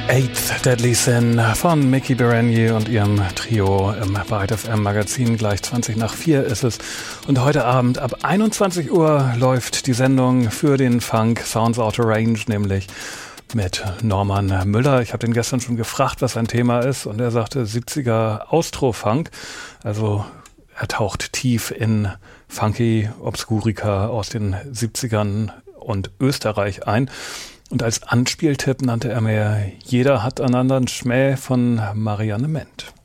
Eighth Deadly Sin von Miki Berenyi und ihrem Trio im Byte FM Magazin. Gleich 4:20 ist es. Und heute Abend ab 21 Uhr läuft die Sendung für den Funk Sounds Out of Range, nämlich mit Norman Müller. Ich habe den gestern schon gefragt, was sein Thema ist, und er sagte 70er Austro-Funk. Also er taucht tief in Funky Obscurica aus den 70ern und Österreich ein. Und als Anspieltipp nannte er mir "Jeder hat einander einen Schmäh" von Marianne Ment.